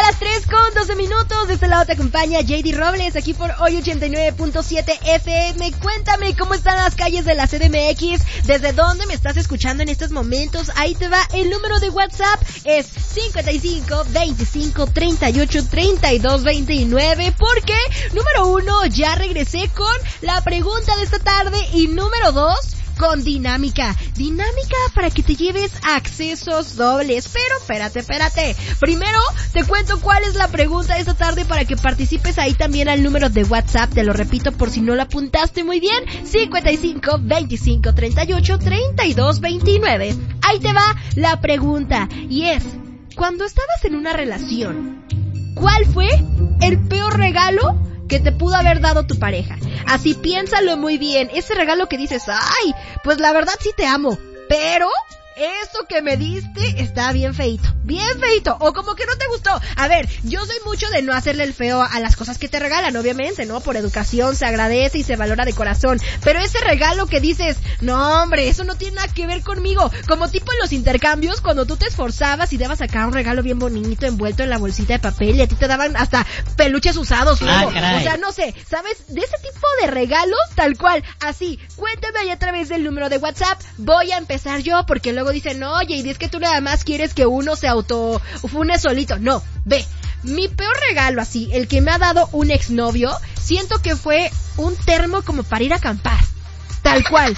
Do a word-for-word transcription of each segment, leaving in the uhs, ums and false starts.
las tres con doce minutos. De este lado te acompaña J D Robles, aquí por Hoy ochenta y nueve punto siete F M. Cuéntame cómo están las calles de la C D M X, desde dónde me estás escuchando en estos momentos. Ahí te va el número de WhatsApp, es cincuenta y cinco, veinticinco, treinta y ocho, treinta y dos, veintinueve. Porque, número uno, ya regresé con la pregunta de esta tarde. Y número dos, con dinámica. Dinámica para que te lleves accesos dobles. Pero espérate, espérate. Primero te cuento cuál es la pregunta de esta tarde para que participes ahí también al número de WhatsApp. Te lo repito por si no lo apuntaste muy bien. cincuenta y cinco, veinticinco, treinta y ocho, treinta y dos, veintinueve. Ahí te va la pregunta. Y es, cuando estabas en una relación, ¿cuál fue el peor regalo que te pudo haber dado tu pareja? Así piénsalo muy bien. Ese regalo que dices, ay, pues la verdad sí te amo, pero eso que me diste está bien feito, bien feito, o como que no te gustó. A ver, yo soy mucho de no hacerle el feo a las cosas que te regalan, obviamente, ¿no? Por educación se agradece y se valora de corazón, pero ese regalo que dices, no hombre, eso no tiene nada que ver conmigo, como tipo en los intercambios, cuando tú te esforzabas y dabas sacar un regalo bien bonito envuelto en la bolsita de papel y a ti te daban hasta peluches usados, ah, o sea, no sé, ¿sabes? De ese tipo de regalos, tal cual, así, cuéntame ahí a través del número de WhatsApp. Voy a empezar yo, porque luego dicen, no, J D, es que tú nada más quieres que uno se autofune solito. No, ve, mi peor regalo así, el que me ha dado un exnovio, siento que fue un termo como para ir a acampar, tal cual.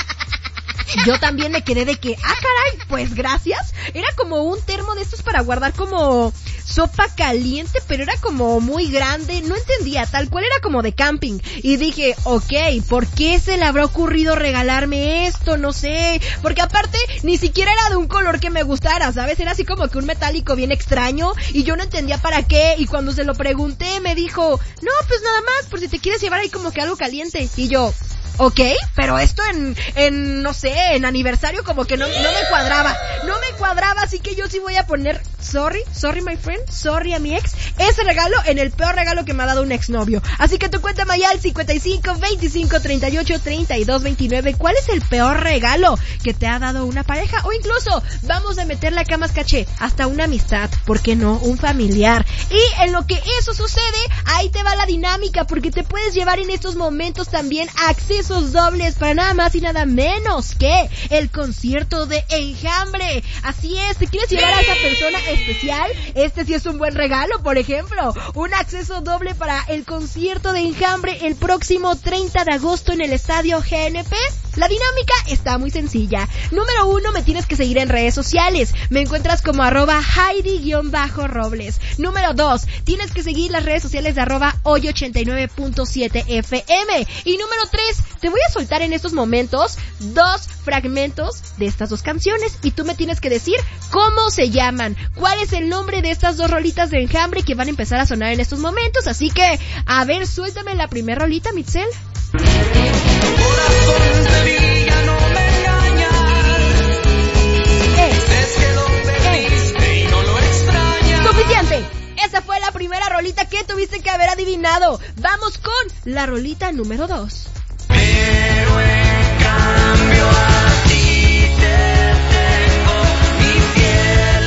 Yo también me quedé de que, ah caray, pues gracias. Era como un termo de estos para guardar como sopa caliente, pero era como muy grande, no entendía, tal cual era como de camping. Y dije, ok, ¿por qué se le habrá ocurrido regalarme esto? No sé, porque aparte ni siquiera era de un color que me gustara, ¿sabes? Era así como que un metálico bien extraño y yo no entendía para qué. Y cuando se lo pregunté me dijo, no, pues nada más, por si te quieres llevar ahí como que algo caliente. Y yo, ok, pero esto en, en, no sé, en aniversario como que no, no me cuadraba, no me cuadraba, así que yo sí voy a poner, sorry, sorry my friend, sorry a mi ex, ese regalo en el peor regalo que me ha dado un exnovio. Así que tú cuéntame allá al cincuenta y cinco, veinticinco, treinta y ocho, treinta y dos, veintinueve, ¿cuál es el peor regalo que te ha dado una pareja? O incluso, vamos a meterle acá más caché, hasta una amistad, ¿por qué no? Un familiar. Y en lo que eso sucede, ahí te va la dinámica, porque te puedes llevar en estos momentos también acceso esos dobles para nada más y nada menos que el concierto de Enjambre. Así es, ¿te quieres llevar a esa persona especial? Este sí es un buen regalo, por ejemplo, un acceso doble para el concierto de Enjambre el próximo treinta de agosto en el estadio G N P. La dinámica está muy sencilla. Número uno, me tienes que seguir en redes sociales. Me encuentras como arroba Heidi-Robles. Número dos, tienes que seguir las redes sociales de arroba hoy ochenta y nueve punto siete F M. Y número tres, te voy a soltar en estos momentos dos fragmentos de estas dos canciones y tú me tienes que decir cómo se llaman, cuál es el nombre de estas dos rolitas de Enjambre que van a empezar a sonar en estos momentos. Así que, a ver, suéltame la primera rolita, Mitzel. Corazón de villa, no me engañas. Eh, Dices que lo perdiste eh. y no lo extrañas. Suficiente. Esa fue la primera rolita que tuviste que haber adivinado. Vamos con la rolita número dos. Pero en cambio a ti te tengo, mi fiel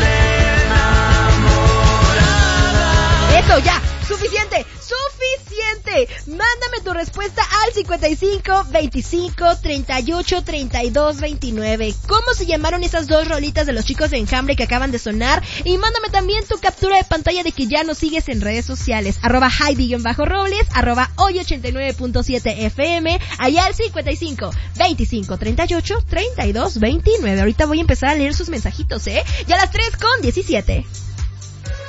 enamorada. Eso, ya, suficiente, suficiente. Mándame tu respuesta al cincuenta y cinco, veinticinco, treinta y ocho, treinta y dos, veintinueve. ¿Cómo se llamaron esas dos rolitas de los chicos de Enjambre que acaban de sonar? Y mándame también tu captura de pantalla de que ya nos sigues en redes sociales. Arroba Heidi-Robles, arroba hoy ochenta y nueve punto siete F M, allá al cincuenta y cinco, veinticinco, treinta y ocho, treinta y dos, veintinueve. Ahorita voy a empezar a leer sus mensajitos, ¿eh? Ya a las tres con diecisiete.